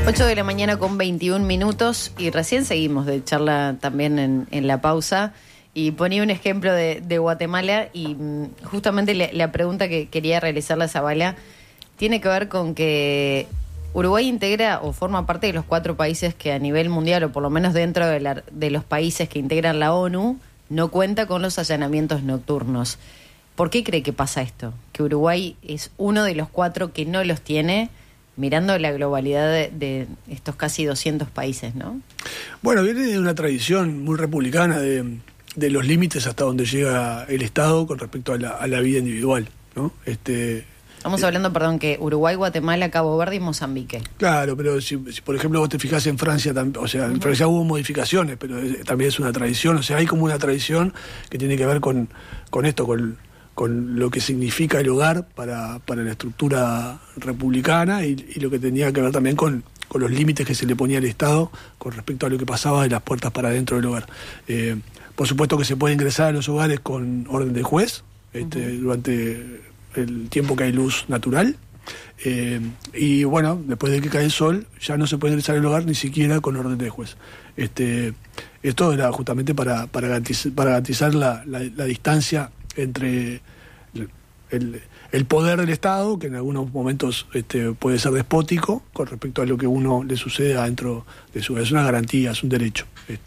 8 de la mañana con 21 minutos y recién seguimos de charla también en la pausa y ponía un ejemplo de Guatemala y justamente la pregunta que quería realizarle a Zavala tiene que ver con que Uruguay integra o forma parte de los 4 países que a nivel mundial o por lo menos dentro de los países que integran la ONU no cuenta con los allanamientos nocturnos. ¿Por qué cree que pasa esto? Que Uruguay es uno de los 4 que no los tiene, mirando la globalidad de estos casi 200 países, ¿no? Bueno, viene de una tradición muy republicana de los límites hasta donde llega el Estado con respecto a la vida individual, ¿no? Estamos hablando, que Uruguay, Guatemala, Cabo Verde y Mozambique. Claro, pero si por ejemplo vos te fijás en Francia, o sea, en Francia hubo modificaciones, pero también es una tradición, o sea, hay como una tradición que tiene que ver con esto, con lo que significa el hogar para la estructura republicana y lo que tenía que ver también con los límites que se le ponía al Estado con respecto a lo que pasaba de las puertas para adentro del hogar. Por supuesto que se puede ingresar a los hogares con orden de juez durante el tiempo que hay luz natural. Y bueno, después de que cae el sol, ya no se puede ingresar al hogar ni siquiera con orden de juez. Esto era justamente para garantizar la distancia entre el poder del Estado, que en algunos momentos puede ser despótico con respecto a lo que uno le sucede adentro de su vida. Es una garantía, es un derecho.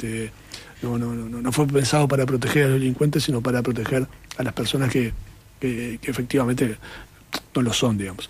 No fue pensado para proteger a los delincuentes, sino para proteger a las personas que efectivamente no lo son, digamos.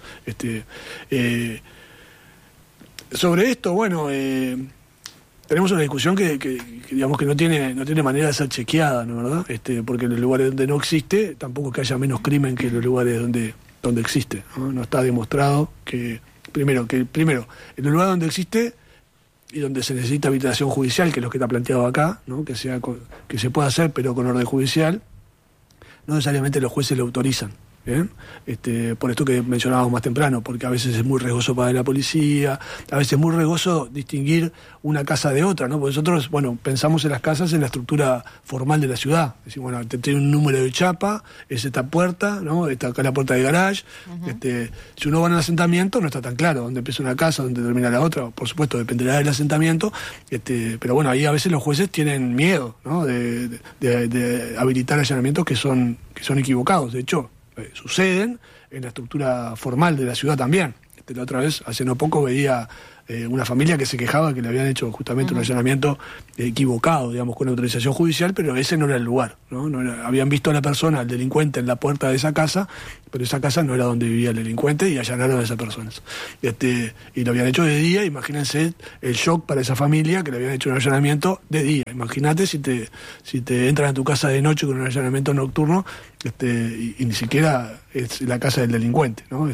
Sobre esto, bueno, tenemos una discusión que digamos que no tiene manera de ser chequeada, ¿no, verdad? Porque en los lugares donde no existe, tampoco es que haya menos crimen que en los lugares donde existe, ¿no? No está demostrado que primero, en los lugares donde existe y donde se necesita habilitación judicial, que es lo que está planteado acá, ¿no? Que se pueda hacer, pero con orden judicial, no necesariamente los jueces lo autorizan. ¿Bien? Por esto que mencionábamos más temprano, porque a veces es muy riesgoso para la policía, a veces es muy riesgoso distinguir una casa de otra, ¿no? Porque nosotros, pensamos en las casas en la estructura formal de la ciudad. Decimos, tiene un número de chapa, es esta puerta, ¿no? Está acá la puerta de garage. Si uno va al asentamiento, no está tan claro dónde empieza una casa, dónde termina la otra. Por supuesto, dependerá del asentamiento. Pero bueno, ahí a veces los jueces tienen miedo, ¿no? de habilitar allanamientos que son equivocados. De hecho, suceden en la estructura formal de la ciudad también. La otra vez, hace no poco, veía una familia que se quejaba que le habían hecho justamente un allanamiento equivocado, digamos, con autorización judicial, pero ese no era el lugar, ¿no? Habían visto a la persona, al delincuente, en la puerta de esa casa, pero esa casa no era donde vivía el delincuente y allanaron a esas personas. Y lo habían hecho de día. Imagínense el shock para esa familia que le habían hecho un allanamiento de día. Imagínate si te entran a tu casa de noche con un allanamiento nocturno y ni siquiera es la casa del delincuente, ¿no?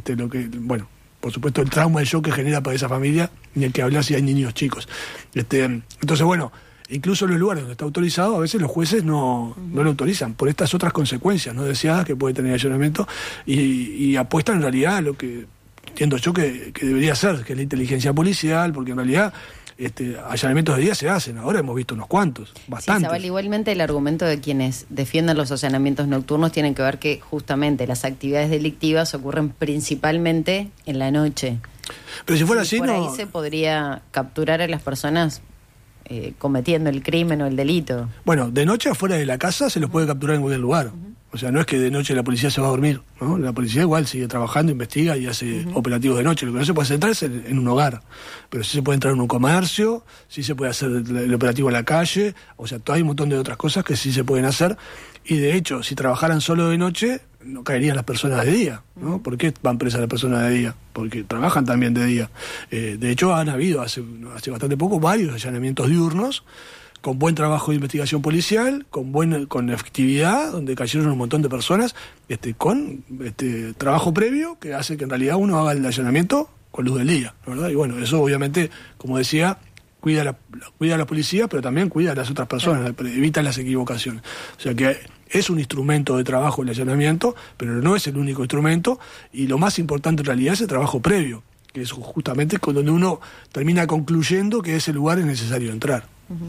Por supuesto, el trauma, el shock que genera para esa familia, ni el que hablar si hay niños chicos. Entonces, incluso en los lugares donde está autorizado, a veces los jueces no lo autorizan, por estas otras consecuencias no deseadas que puede tener el allanamiento, y apuestan en realidad a lo que entiendo yo que debería ser, que es la inteligencia policial, porque en realidad allanamientos de día se hacen, ahora hemos visto unos cuantos, bastantes. Sí, Zavala, igualmente el argumento de quienes defienden los allanamientos nocturnos tienen que ver que justamente las actividades delictivas ocurren principalmente en la noche. Pero si fuera así, por ahí se podría capturar a las personas cometiendo el crimen o el delito. Bueno, de noche afuera de la casa se los puede capturar en cualquier lugar. O sea, no es que de noche la policía se va a dormir, ¿no? La policía igual sigue trabajando, investiga y hace operativos de noche. Lo que no se puede entrar es en un hogar, pero sí se puede entrar en un comercio, sí se puede hacer el operativo en la calle, o sea, hay un montón de otras cosas que sí se pueden hacer. Y de hecho, si trabajaran solo de noche, no caerían las personas de día, ¿no? ¿Por qué van presas las personas de día? Porque trabajan también de día. De hecho, han habido hace bastante poco varios allanamientos diurnos, con buen trabajo de investigación policial, con efectividad, donde cayeron un montón de personas, con trabajo previo que hace que en realidad uno haga el allanamiento con luz del día, ¿verdad? Y bueno, eso obviamente, como decía, cuida a la policía, pero también cuida a las otras personas, evita las equivocaciones. O sea que es un instrumento de trabajo el allanamiento, pero no es el único instrumento, y lo más importante en realidad es el trabajo previo, que es justamente donde uno termina concluyendo que ese lugar es necesario entrar.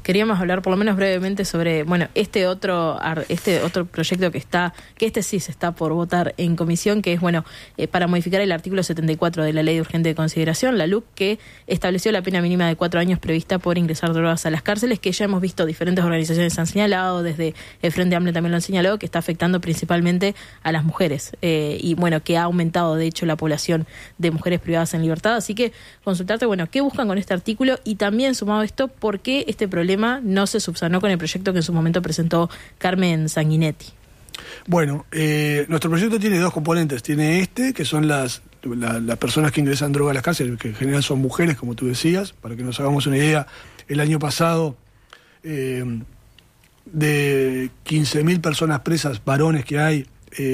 queríamos hablar por lo menos brevemente sobre, bueno, este otro proyecto que sí se está por votar en comisión, que es, bueno, para modificar el artículo 74 de la Ley de Urgente Consideración, la LUC, que estableció la pena mínima de 4 años prevista por ingresar drogas a las cárceles, que ya hemos visto diferentes organizaciones han señalado, desde el Frente Amplio también lo han señalado, que está afectando principalmente a las mujeres, y bueno, que ha aumentado de hecho la población de mujeres privadas en libertad. Así que consultarte, bueno, ¿qué buscan con este artículo? Y también, sumado a esto, ¿por qué este problema no se subsanó con el proyecto que en su momento presentó Carmen Sanguinetti? Bueno, nuestro proyecto tiene dos componentes. Tiene que son las personas que ingresan droga a las cárceles, que en general son mujeres, como tú decías. Para que nos hagamos una idea, el año pasado, de 15.000 personas presas, varones que hay,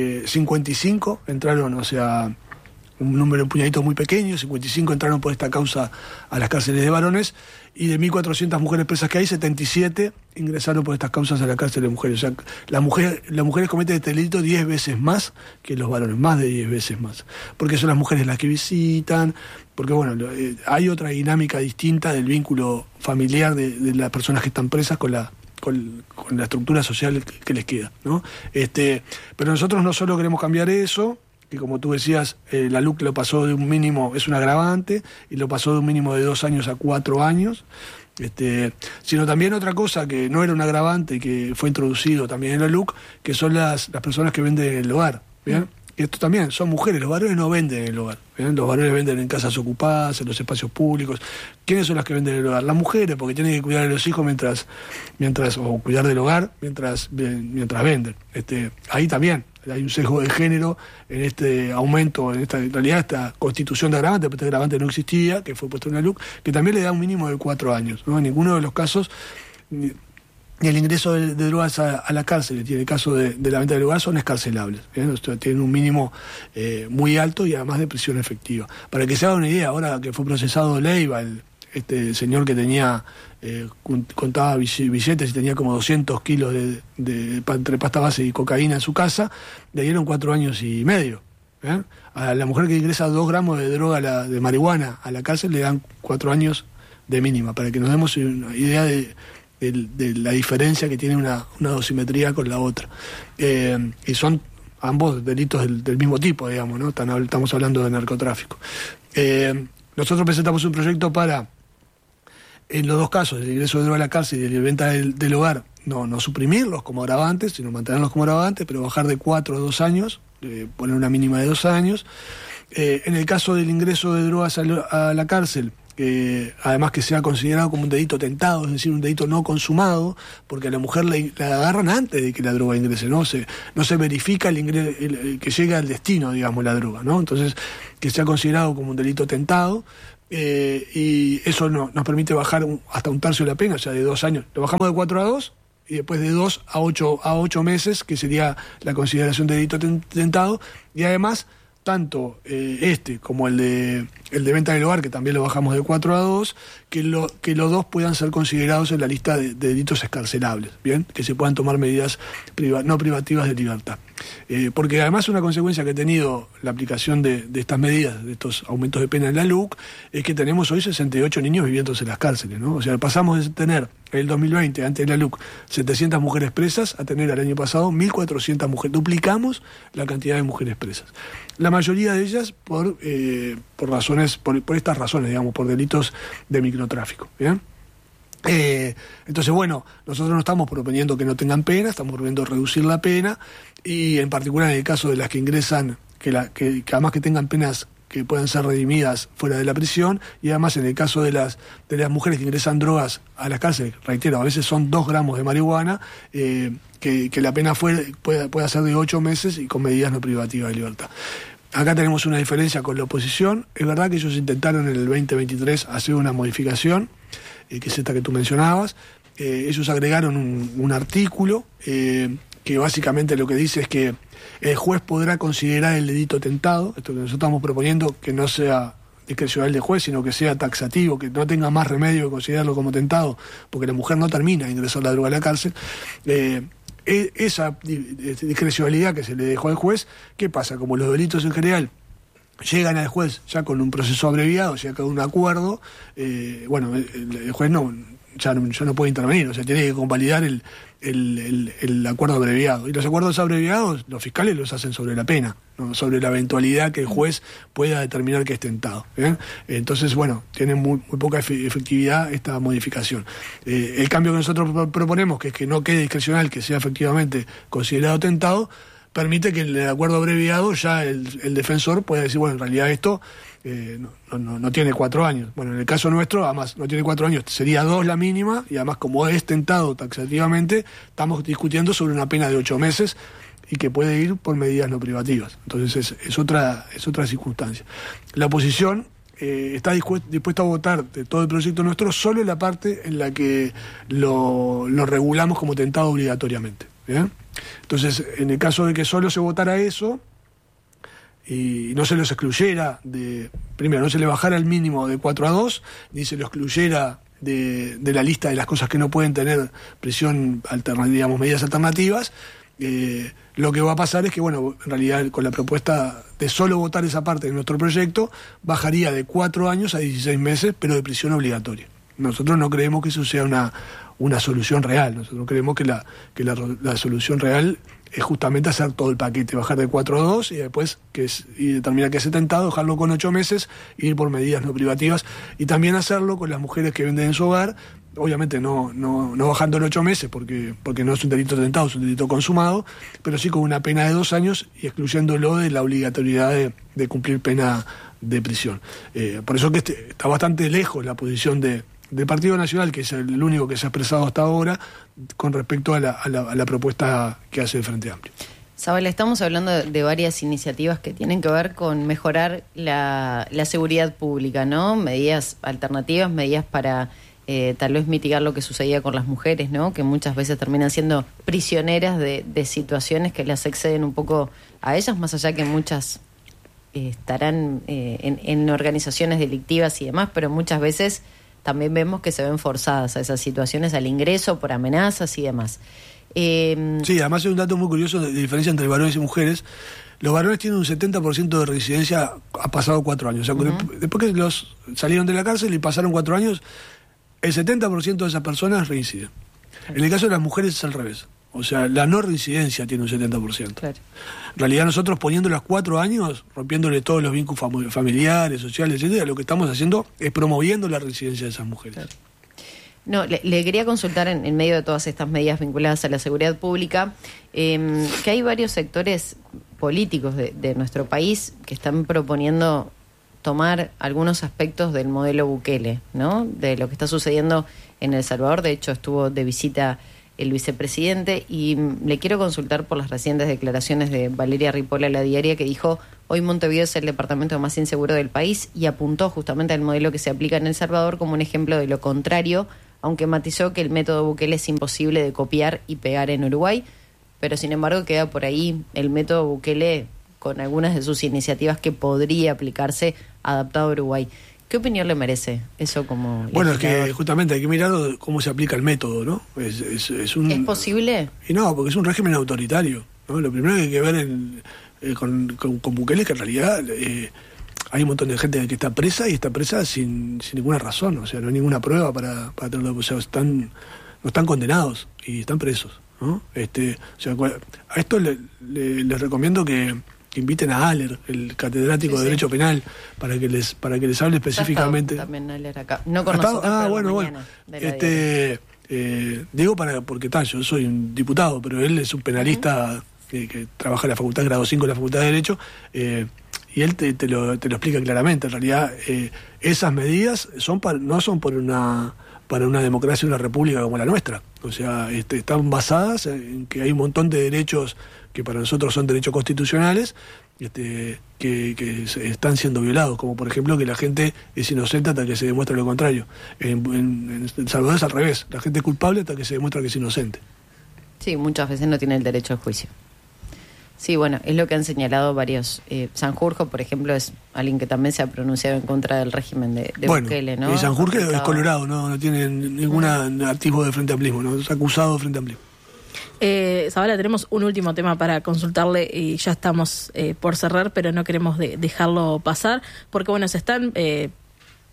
55 entraron, o sea, un número, un puñadito muy pequeño, 55 entraron por esta causa a las cárceles de varones, y de 1.400 mujeres presas que hay, 77 ingresaron por estas causas a la cárcel de mujeres. O sea, las mujeres cometen este delito 10 veces más que los varones, más de 10 veces más. Porque son las mujeres las que visitan, porque bueno, hay otra dinámica distinta del vínculo familiar de las personas que están presas con la estructura social que les queda, ¿no? Pero nosotros no solo queremos cambiar eso, que como tú decías, la LUC lo pasó de un mínimo, es un agravante, y lo pasó de un mínimo de 2 años a 4 años, sino también otra cosa que no era un agravante y que fue introducido también en la LUC, que son las personas que venden en el hogar, ¿bien? Y esto también, son mujeres, los varones no venden en el hogar, ¿bien? Los varones venden en casas ocupadas, en los espacios públicos. ¿Quiénes son las que venden en el hogar? Las mujeres, porque tienen que cuidar de los hijos o cuidar del hogar mientras venden. Ahí también hay un sesgo de género en este aumento, en realidad esta constitución de agravante, pero este agravante no existía, que fue puesto en la LUC, que también le da un mínimo de 4 años, ¿no? En ninguno de los casos, ni el ingreso de drogas a la cárcel, ni el caso de la venta de drogas son escarcelables, ¿bien? O sea, tienen un mínimo muy alto y además de prisión efectiva. Para que se haga una idea, ahora que fue procesado Leiva, este señor que tenía, contaba billetes y tenía como 200 kilos entre pasta base y cocaína en su casa, le dieron 4 años y medio. ¿Eh? A la mujer que ingresa 2 gramos de droga de marihuana a la cárcel le dan 4 años de mínima, para que nos demos una idea de la diferencia que tiene una dosimetría con la otra. Y son ambos delitos del mismo tipo, digamos, ¿no? Estamos hablando de narcotráfico. Nosotros presentamos un proyecto para, en los dos casos, el ingreso de droga a la cárcel y la venta del hogar, no suprimirlos como agravantes, sino mantenerlos como agravantes, pero bajar de 4 a 2 años, poner una mínima de 2 años. En el caso del ingreso de drogas a la cárcel, además que sea considerado como un delito tentado, es decir, un delito no consumado, porque a la mujer la agarran antes de que la droga ingrese, no se verifica que llega al destino, digamos, la droga, ¿no? Entonces, que sea considerado como un delito tentado, y eso nos permite bajar hasta 1/3 de la pena, o sea, de 2 años. Lo bajamos de 4 a 2, y después de 2 a 8 meses, que sería la consideración de delito tentado, y además tanto como el de venta del hogar, que también lo bajamos de 4 a 2, que los dos puedan ser considerados en la lista de delitos escarcelables, ¿bien? Que se puedan tomar medidas no privativas de libertad. Porque además una consecuencia que ha tenido la aplicación de estas medidas, de estos aumentos de pena en la LUC, es que tenemos hoy 68 niños viviendo en las cárceles, ¿no? O sea, pasamos de tener en el 2020, antes de la LUC, 700 mujeres presas, a tener el año pasado 1.400 mujeres. Duplicamos la cantidad de mujeres presas. La mayoría de ellas por estas razones, digamos, por delitos de microtráfico, ¿bien? Entonces, bueno, nosotros no estamos proponiendo que no tengan pena, estamos proponiendo reducir la pena, y en particular en el caso de las que ingresan, que además que tengan penas que puedan ser redimidas fuera de la prisión, y además en el caso de las mujeres que ingresan drogas a las cárceles, reitero, a veces son 2 gramos de marihuana, que la pena pueda ser de 8 meses y con medidas no privativas de libertad. Acá tenemos una diferencia con la oposición. Es verdad que ellos intentaron en el 2023 hacer una modificación, que es esta que tú mencionabas. Ellos agregaron un artículo que básicamente lo que dice es que el juez podrá considerar el delito tentado, esto que nosotros estamos proponiendo, que no sea discrecional del juez, sino que sea taxativo, que no tenga más remedio que considerarlo como tentado, porque la mujer no termina de ingresar la droga a la cárcel. Esa discrecionalidad que se le dejó al juez, ¿qué pasa? Como los delitos en general llegan al juez ya con un proceso abreviado, ya con un acuerdo, el juez no ya no puede intervenir, o sea, tiene que convalidar el acuerdo abreviado. Y los acuerdos abreviados, los fiscales los hacen sobre la pena, ¿no? Sobre la eventualidad que el juez pueda determinar que es tentado. Entonces, bueno, tiene muy poca efectividad esta modificación. El cambio que nosotros proponemos, que es que no quede discrecional, que sea efectivamente considerado tentado, permite que en el acuerdo abreviado ya el defensor pueda decir, bueno, en realidad esto no tiene 4 años. Bueno, en el caso nuestro, además, no tiene 4 años, sería 2 la mínima, y además, como es tentado taxativamente, estamos discutiendo sobre una pena de 8 meses y que puede ir por medidas no privativas. Entonces es otra circunstancia. La oposición está dispuesta a votar de todo el proyecto nuestro solo en la parte en la que lo regulamos como tentado obligatoriamente. ¿Bien? Entonces, en el caso de que solo se votara eso y no se los excluyera primero, no se le bajara el mínimo de 4 a 2, ni se lo excluyera de la lista de las cosas que no pueden tener prisión alternativa, digamos, medidas alternativas, lo que va a pasar es que, bueno, en realidad con la propuesta de solo votar esa parte de nuestro proyecto, bajaría de 4 años a 16 meses, pero de prisión obligatoria. Nosotros no creemos que eso sea una solución real. Nosotros creemos que la solución real es justamente hacer todo el paquete, bajar de 4 a 2 y después y determinar que es tentado, dejarlo con 8 meses, ir por medidas no privativas, y también hacerlo con las mujeres que venden en su hogar, obviamente no bajando en 8 meses porque no es un delito tentado, es un delito consumado, pero sí con una pena de 2 años y excluyéndolo de la obligatoriedad de cumplir pena de prisión. Por eso que está bastante lejos la posición del Partido Nacional, que es el único que se ha expresado hasta ahora, con respecto a la propuesta que hace el Frente Amplio. Zabala, estamos hablando de varias iniciativas que tienen que ver con mejorar la seguridad pública, ¿no? Medidas alternativas, medidas para tal vez mitigar lo que sucedía con las mujeres, ¿no? Que muchas veces terminan siendo prisioneras de situaciones que las exceden un poco a ellas, más allá que muchas estarán en organizaciones delictivas y demás, pero muchas veces también vemos que se ven forzadas a esas situaciones, al ingreso por amenazas y demás. Sí, además hay un dato muy curioso de diferencia entre varones y mujeres. Los varones tienen un 70% de reincidencia ha pasado 4 años. O sea, después que los salieron de la cárcel y pasaron 4 años, el 70% de esas personas reinciden. En el caso de las mujeres es al revés. O sea, la no reincidencia tiene un 70%. Claro. En realidad nosotros poniéndolas 4 años, rompiéndole todos los vínculos familiares, sociales, etcétera, lo que estamos haciendo es promoviendo la reincidencia de esas mujeres. Claro. No, le quería consultar en medio de todas estas medidas vinculadas a la seguridad pública, que hay varios sectores políticos de nuestro país que están proponiendo tomar algunos aspectos del modelo Bukele, ¿no? De lo que está sucediendo en El Salvador. De hecho, estuvo de visita el vicepresidente, y le quiero consultar por las recientes declaraciones de Valeria Ripoll a La Diaria, que dijo: hoy Montevideo es el departamento más inseguro del país, y apuntó justamente al modelo que se aplica en El Salvador como un ejemplo de lo contrario, aunque matizó que el método Bukele es imposible de copiar y pegar en Uruguay, pero sin embargo queda por ahí el método Bukele con algunas de sus iniciativas que podría aplicarse adaptado a Uruguay. ¿Qué opinión le merece eso como Bueno, legislador? Es que justamente hay que mirar cómo se aplica el método, ¿no? ¿Es posible? Y no, porque es un régimen autoritario, ¿no? Lo primero que hay que ver con Bukele es que en realidad hay un montón de gente que está presa, y está presa sin ninguna razón, o sea, no hay ninguna prueba para tenerlo, o sea, no están condenados y están presos, ¿no? O sea, a esto les recomiendo que inviten a Aller, el catedrático de Derecho Penal, para que les hable específicamente. También Aller acá. No con nosotros, bueno. Digo porque yo soy un diputado, pero él es un penalista que trabaja en la facultad, grado 5 de la Facultad de Derecho, y él te lo explica claramente. En realidad, esas medidas no son para una democracia, una república como la nuestra. O sea, están basadas en que hay un montón de derechos que para nosotros son derechos constitucionales, que están siendo violados, como por ejemplo que la gente es inocente hasta que se demuestre lo contrario. En El Salvador es al revés, la gente es culpable hasta que se demuestra que es inocente. Sí, muchas veces no tiene el derecho al juicio. Sí, bueno, es lo que han señalado varios. Sanjurjo, por ejemplo, es alguien que también se ha pronunciado en contra del régimen de Bukele, ¿no? Y Sanjurjo es colorado, no tiene ningún atisbo de Frente Amplismo, ¿no? Es acusado de Frente Amplismo. Zabala, tenemos un último tema para consultarle y ya estamos por cerrar, pero no queremos dejarlo pasar, porque bueno, se están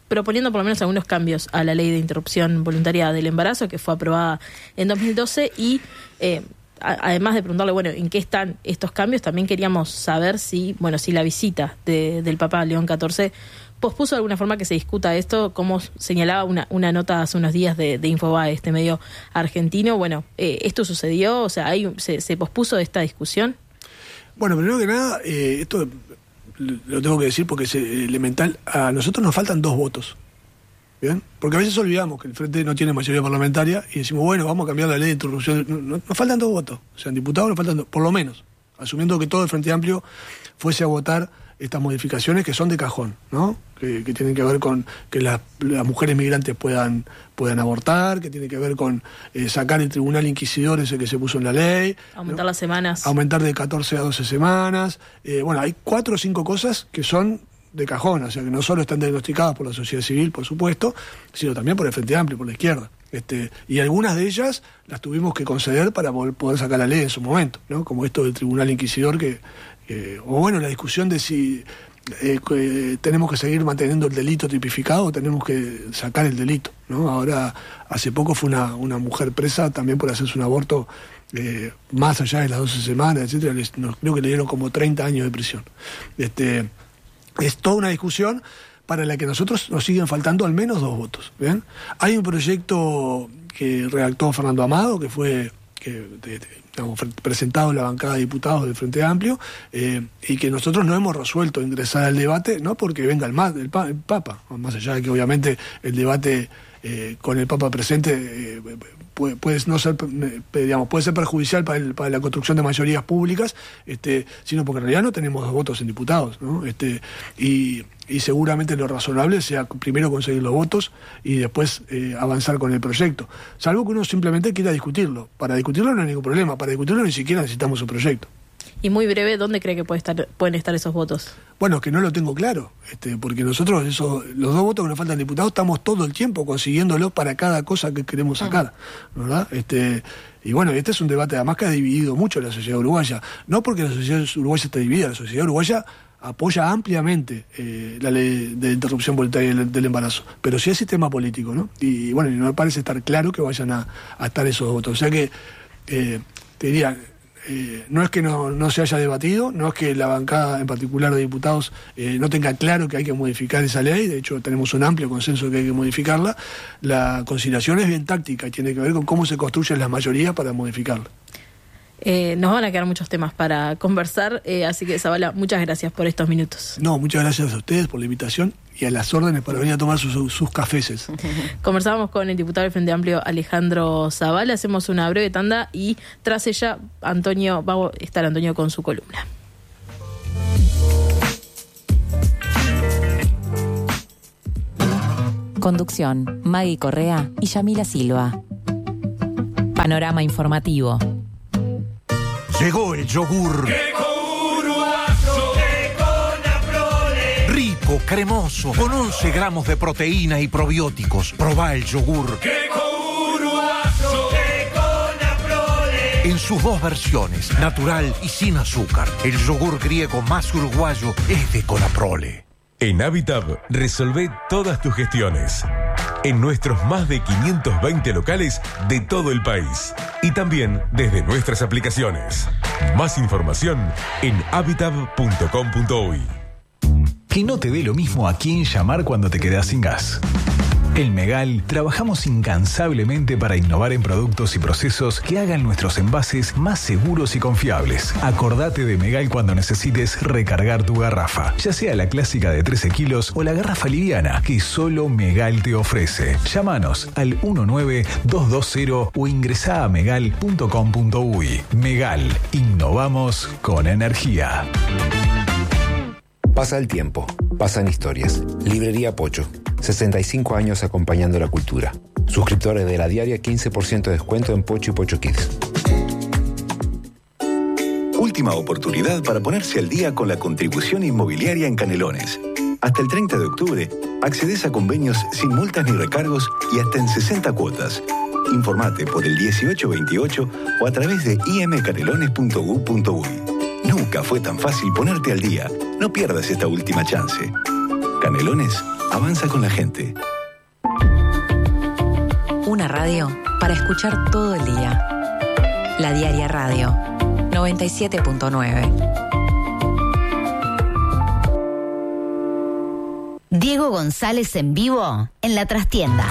proponiendo por lo menos algunos cambios a la ley de interrupción voluntaria del embarazo, que fue aprobada en 2012, y además de preguntarle, bueno, ¿en qué están estos cambios? También queríamos saber si la visita del Papa León XIV pospuso de alguna forma que se discuta esto, como señalaba una nota hace unos días de Infobae, este medio argentino. Bueno, ¿esto sucedió? O sea, ¿se pospuso esta discusión? Bueno, primero que nada, esto lo tengo que decir porque es elemental. A nosotros nos faltan 2 votos. ¿Bien? Porque a veces olvidamos que el Frente no tiene mayoría parlamentaria y decimos, bueno, vamos a cambiar la ley de interrupción. Nos faltan 2 votos. O sea, en diputados nos faltan 2, por lo menos. Asumiendo que todo el Frente Amplio fuese a votar estas modificaciones que son de cajón, ¿no? Que tienen que ver con que las mujeres migrantes puedan abortar, que tiene que ver con sacar el tribunal inquisidor ese que se puso en la ley. Aumentar, ¿no?, las semanas. Aumentar de 14 a 12 semanas. Bueno, hay 4 o 5 cosas que son de cajón, o sea, que no solo están diagnosticadas por la sociedad civil, por supuesto, sino también por el Frente Amplio, por la izquierda. Y algunas de ellas las tuvimos que conceder para poder sacar la ley en su momento, ¿no? Como esto del tribunal inquisidor o bueno, la discusión de si tenemos que seguir manteniendo el delito tipificado o tenemos que sacar el delito, ¿no? Ahora, hace poco fue una mujer presa también por hacerse un aborto más allá de las 12 semanas, etcétera. Creo que le dieron como 30 años de prisión. Es toda una discusión para la que nosotros nos siguen faltando al menos 2 votos. ¿Bien? Hay un proyecto que redactó Fernando Amado, que fue presentado en la bancada de diputados del Frente Amplio, y que nosotros no hemos resuelto ingresar al debate, no porque venga el Papa, más allá de que obviamente el debate con el Papa presente puede no ser, puede ser perjudicial para la construcción de mayorías públicas, sino porque en realidad no tenemos 2 votos en diputados, ¿no? Y seguramente lo razonable sea primero conseguir los votos y después avanzar con el proyecto, salvo que uno simplemente quiera discutirlo. Para discutirlo no hay ningún problema, para discutirlo ni siquiera necesitamos un proyecto. Y muy breve, ¿dónde cree que pueden estar esos votos? Bueno, que no lo tengo claro, porque nosotros los 2 votos que nos faltan diputados estamos todo el tiempo consiguiéndolos para cada cosa que queremos sacar, ¿verdad? Y bueno, este es un debate además que ha dividido mucho la sociedad uruguaya, no porque la sociedad uruguaya esté dividida, la sociedad uruguaya apoya ampliamente la ley de interrupción voluntaria del embarazo, pero sí el sistema político, ¿no? Y bueno, no me parece estar claro que vayan a estar esos votos. O sea que, te diría, no es que no se haya debatido, no es que la bancada en particular de diputados no tenga claro que hay que modificar esa ley, de hecho tenemos un amplio consenso de que hay que modificarla. La conciliación es bien táctica y tiene que ver con cómo se construyen las mayorías para modificarla. Nos van a quedar muchos temas para conversar, así que Zabala, muchas gracias por estos minutos. No, muchas gracias a ustedes por la invitación y a las órdenes para venir a tomar sus cafeses. Conversábamos con el diputado del Frente Amplio, Alejandro Zabala. Hacemos una breve tanda y tras ella va a estar Antonio con su columna. Conducción, Maggie Correa y Yamila Silva. Panorama informativo. Llegó el yogur. Rico, cremoso, con 11 gramos de proteína y probióticos. Probá el yogur. En sus 2 versiones, natural y sin azúcar. El yogur griego más uruguayo es de Conaprole. En Habitab, resolvé todas tus gestiones. En nuestros más de 520 locales de todo el país. Y también desde nuestras aplicaciones. Más información en habitab.com.uy. Que no te dé lo mismo a quién llamar cuando te quedás sin gas. En Megal trabajamos incansablemente para innovar en productos y procesos que hagan nuestros envases más seguros y confiables. Acordate de Megal cuando necesites recargar tu garrafa, ya sea la clásica de 13 kilos o la garrafa liviana que solo Megal te ofrece. Llámanos al 19220 o ingresá a megal.com.uy. Megal, innovamos con energía. Pasa el tiempo, pasan historias. Librería Pocho, 65 años acompañando la cultura. Suscriptores de La Diaria, 15% de descuento en Pocho y Pocho Kids. Última oportunidad para ponerse al día con la contribución inmobiliaria en Canelones. Hasta el 30 de octubre, accedes a convenios sin multas ni recargos y hasta en 60 cuotas. Informate por el 1828 o a través de imcanelones.gov.uy. Nunca fue tan fácil ponerte al día. No pierdas esta última chance. Canelones avanza con la gente. Una radio para escuchar todo el día. La Diaria Radio 97.9. Diego González en vivo en La Trastienda.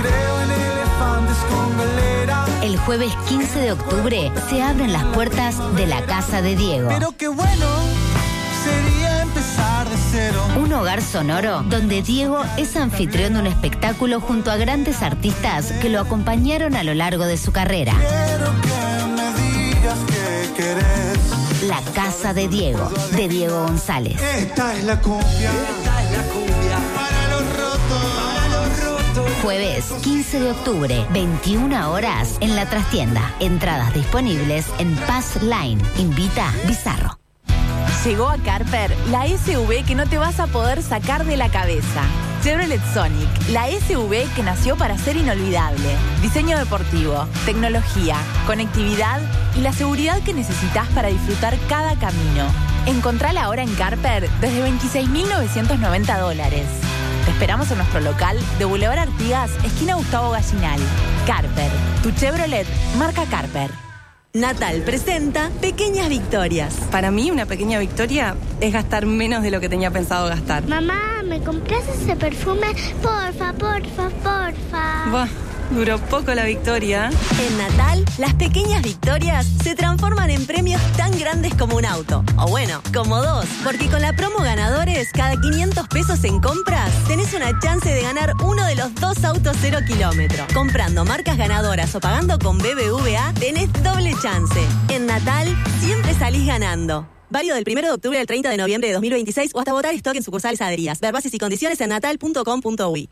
El jueves 15 de octubre se abren las puertas de la Casa de Diego. Pero qué bueno sería empezar de cero. Un hogar sonoro donde Diego es anfitrión de un espectáculo junto a grandes artistas que lo acompañaron a lo largo de su carrera. Quiero que me digas que querés. La Casa de Diego González. Esta es la cumbia. Para los rotos. Jueves 15 de octubre, 21 horas en La Trastienda. Entradas disponibles en Pass Line. Invita Bizarro. Llegó a Carper la SUV que no te vas a poder sacar de la cabeza. Chevrolet Sonic, la SUV que nació para ser inolvidable. Diseño deportivo, tecnología, conectividad y la seguridad que necesitas para disfrutar cada camino. Encontrala ahora en Carper desde $26.990. Te esperamos en nuestro local de Boulevard Artigas, esquina Gustavo Gallinal. Carper, tu Chevrolet marca Carper. Natal presenta Pequeñas Victorias. Para mí, una pequeña victoria es gastar menos de lo que tenía pensado gastar. Mamá, ¿me compras ese perfume? Porfa. Buah, duró poco la victoria. En Natal, las pequeñas victorias se transforman en premios tan grandes como un auto. O bueno, como dos. Porque con la promo Ganadores, cada 500 pesos en compras, tenés una chance de ganar uno de los 2 autos 0 kilómetro. Comprando marcas ganadoras o pagando con BBVA, tenés doble chance. En Natal, siempre salís ganando. Válido del 1 de octubre al 30 de noviembre de 2026 o hasta votar stock en sucursales adheridas. Ver bases y condiciones en natal.com.uy.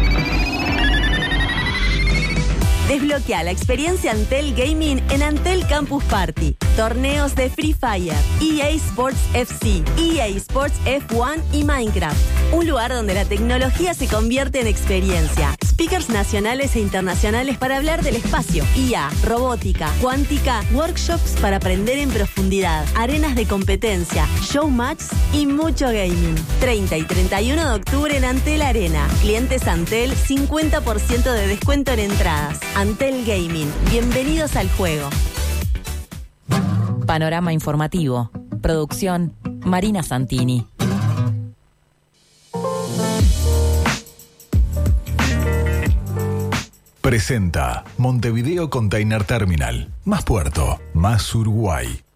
Desbloquea la experiencia Antel Gaming en Antel Campus Party. Torneos de Free Fire, EA Sports FC, EA Sports F1 y Minecraft. Un lugar donde la tecnología se convierte en experiencia. Speakers nacionales e internacionales para hablar del espacio, IA, robótica, cuántica, workshops para aprender en profundidad, arenas de competencia, showmatch y mucho gaming. 30 y 31 de octubre en Antel Arena. Clientes Antel, 50% de descuento en entradas. Antel Gaming. Bienvenidos al juego. Panorama informativo. Producción Marina Santini. Presenta Montevideo Container Terminal. Más puerto, más Uruguay.